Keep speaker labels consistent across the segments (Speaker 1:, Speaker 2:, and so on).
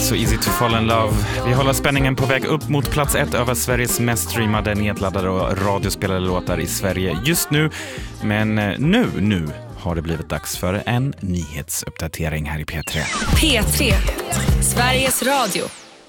Speaker 1: So Easy to Fall in Love. Vi håller spänningen på väg upp mot plats 1 över Sveriges mest streamade, nedladdade och radiospelade låtar i Sverige just nu. Men nu har det blivit dags för en nyhetsuppdatering här i P3.
Speaker 2: P3, Sveriges Radio.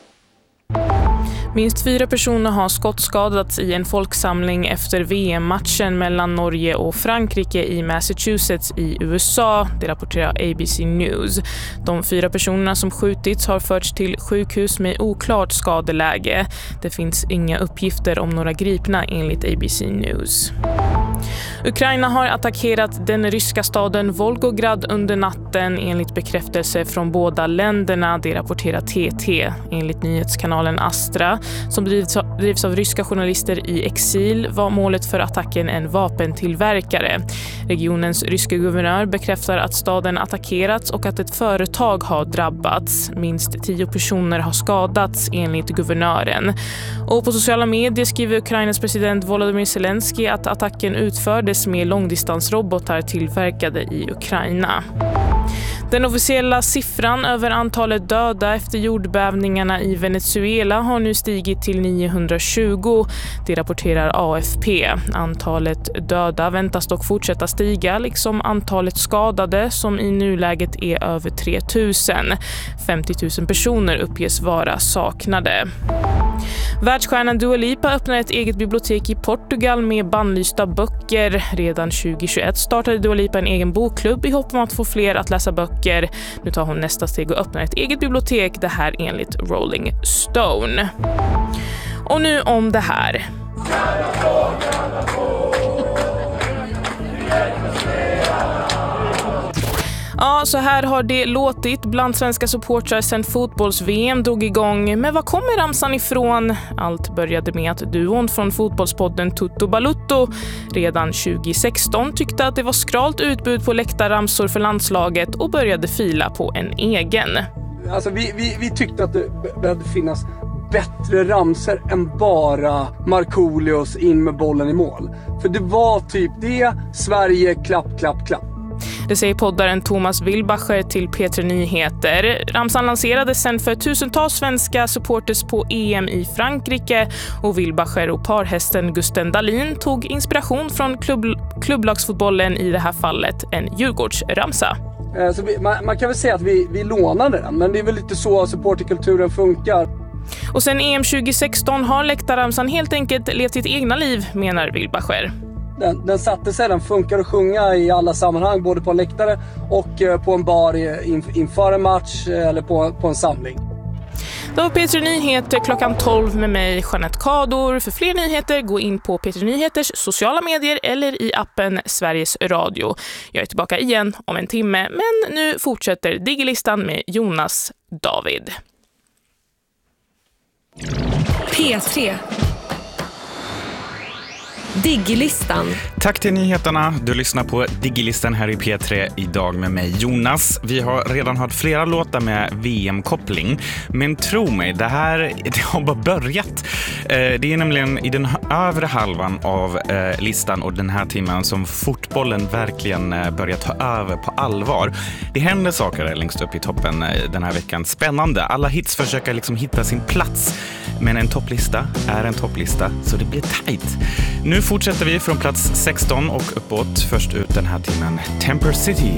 Speaker 3: Minst 4 personer har skottskadats i en folksamling efter VM-matchen mellan Norge och Frankrike i Massachusetts i USA, det rapporterar ABC News. De 4 personerna som skjutits har förts till sjukhus med oklart skadeläge. Det finns inga uppgifter om några gripna enligt ABC News. Ukraina har attackerat den ryska staden Volgograd under natten enligt bekräftelse från båda länderna, det rapporterar TT. Enligt nyhetskanalen Astra, som drivs av ryska journalister i exil, var målet för attacken en vapentillverkare. Regionens ryska guvernör bekräftar att staden attackerats och att ett företag har drabbats. Minst 10 personer har skadats enligt guvernören. Och på sociala medier skriver Ukrainas president Volodymyr Zelensky att attacken utfördes med långdistansrobotar tillverkade i Ukraina. Den officiella siffran över antalet döda efter jordbävningarna i Venezuela har nu stigit till 920, det rapporterar AFP. Antalet döda väntas dock fortsätta stiga, liksom antalet skadade som i nuläget är över 3000. 50 000 personer uppges vara saknade. Världsstjärnan Dua Lipa öppnar ett eget bibliotek i Portugal med bannlysta böcker. Redan 2021 startade Dua Lipa en egen bokklubb i hopp om att få fler att läsa böcker. Nu tar hon nästa steg och öppnar ett eget bibliotek, det här enligt Rolling Stone. Och nu om det här. Ja, så här har det låtit bland svenska supportrar sedan fotbolls-VM drog igång. Men var kommer ramsan ifrån? Allt började med att duon från fotbollspodden Tutto Balutto redan 2016 tyckte att det var skralt utbud på läktarramsor för landslaget och började fila på en egen.
Speaker 4: Alltså vi tyckte att det behövde finnas bättre ramser än bara Markoolios in med bollen i mål. För det var typ det, Sverige, klapp, klapp, klapp.
Speaker 3: Det säger poddaren Thomas Wilbacher till P3 Nyheter. Ramsan lanserades sen för tusentals svenska supporters på EM i Frankrike och Wilbacher och parhästen Gusten Dahlin tog inspiration från klubblagsfotbollen, i det här fallet en Djurgårdsramsa.
Speaker 4: Så man kan väl säga att vi lånade den, men det är väl lite så supporterkulturen funkar.
Speaker 3: Och sen EM 2016 har läktarramsan helt enkelt levt sitt egna liv, menar Wilbacher.
Speaker 4: Den satte sig, den funkar att sjunga i alla sammanhang, både på en läktare och på en bar inför en match eller på en samling.
Speaker 3: Det var P3 Nyheter klockan 12 med mig, Jeanette Kador. För fler nyheter, gå in på P3 Nyheters sociala medier eller i appen Sveriges Radio. Jag är tillbaka igen om en timme, men nu fortsätter Diggelistan med Jonas David.
Speaker 2: P3 Diggelistan.
Speaker 1: Tack till nyheterna. Du lyssnar på Diggelistan här i P3 idag med mig, Jonas. Vi har redan hört flera låtar med VM-koppling. Men tro mig, det har bara börjat. Det är nämligen i den övre halvan av listan och den här timmen som fotbollen verkligen börjar ta över på allvar. Det händer saker längst upp i toppen den här veckan. Spännande. Alla hits försöker liksom hitta sin plats. Men en topplista är en topplista, så det blir tajt. Nu fortsätter vi från plats 16 och uppåt. Först ut den här timmen, Temper City.